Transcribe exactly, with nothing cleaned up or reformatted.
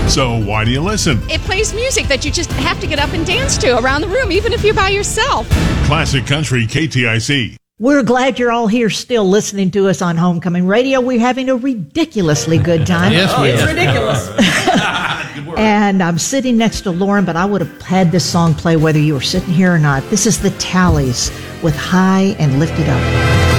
So why do you listen? It plays music that you just have to get up and dance to around the room, even if you're by yourself. Classic Country K T I C. We're glad you're all here still listening to us on Homecoming Radio. We're having a ridiculously good time. Yes, we It's are. ridiculous. And I'm sitting next to Lauren, but I would have had this song play whether you were sitting here or not. This is the Tallies with High and Lifted Up.